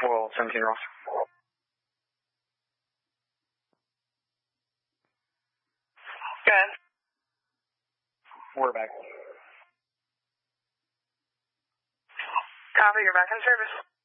Well, 17 Ross. Good. We're back. Copy, you're back in service.